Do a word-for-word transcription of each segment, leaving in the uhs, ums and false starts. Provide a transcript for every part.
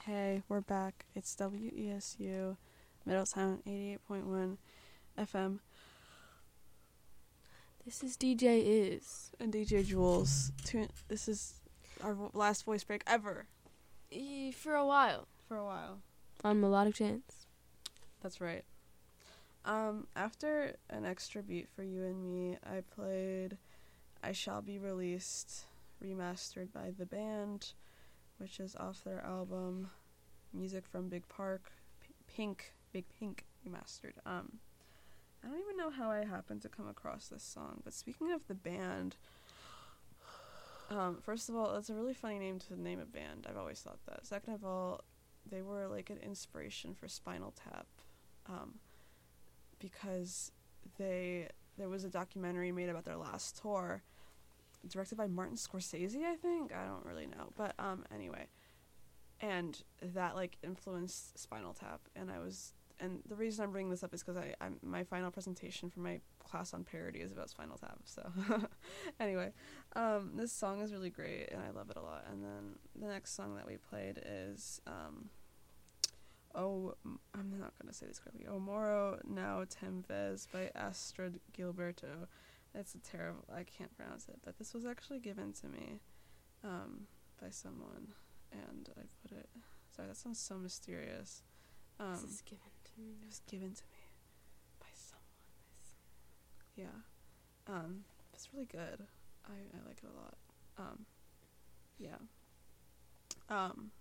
Hey, we're back. It's W E S U, Middletown, eighty-eight point one F M. This is D J Is. And D J Jules. This is our last voice break ever. E- for a while. For a while. On Melodic Chance. That's right. Um, after an extra beat for you and me, I played I Shall Be Released, remastered by The Band, which is off their album Music from Big Park, P- Pink, Big Pink remastered. Um, I don't even know how I happened to come across this song, but speaking of The Band, um, first of all, it's a really funny name to name a band. I've always thought that. Second of all, they were like an inspiration for Spinal Tap, um, because they there was a documentary made about their last tour, directed by Martin Scorsese, I think. I don't really know, but um, anyway, and that like influenced Spinal Tap, and I was, and the reason I'm bringing this up is because I I'm, my final presentation for my class on parody is about Spinal Tap. So anyway, um, this song is really great, and I love it a lot. And then the next song that we played is um. Oh, I'm not going to say this correctly. O Moro Now Temvez by Astrid Gilberto. It's a terrible, I can't pronounce it, but this was actually given to me um, by someone, and I put it, sorry, that sounds so mysterious. Um, this is given to me. It was given to me by someone. By someone. Yeah. Um, it's really good. I, I like it a lot. Um, yeah. Um,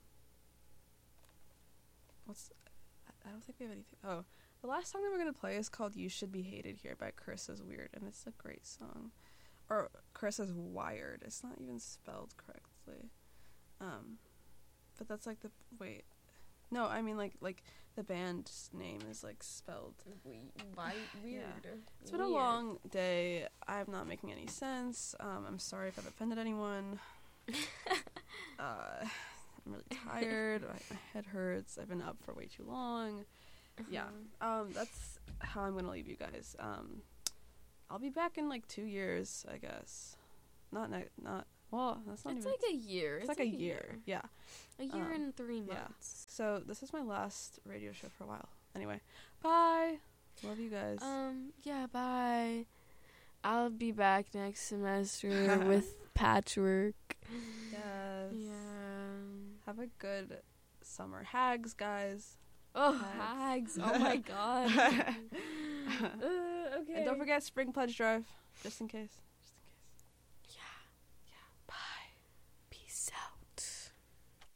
What's, I don't think we have anything. Oh, the last song that we're going to play is called You Should Be Hated Here by Chris Is Weird, and it's a great song. Or Chris Is Wired. It's not even spelled correctly. Um, but that's like the, wait. No, I mean like, like the band's name is like spelled. We, why, weird. Yeah. It's been a long day. I'm not making any sense. Um, I'm sorry if I've offended anyone. uh... I'm really tired. my, my head hurts. I've been up for way too long. Uh-huh. Yeah. Um, that's how I'm gonna leave you guys. Um, I'll be back in like two years, I guess. Not ne- not. Well, that's not it's even. Like a year. It's, it's like, like a year. year. Yeah. A year um, and three months. Yeah. So this is my last radio show for a while. Anyway, bye. Love you guys. Um. Yeah. Bye. I'll be back next semester with Patchwork. Yes. Yeah. Have a good summer. Hags, guys. Oh, hags. hags. Oh, my God. uh, okay. And don't forget Spring Pledge Drive, just in case.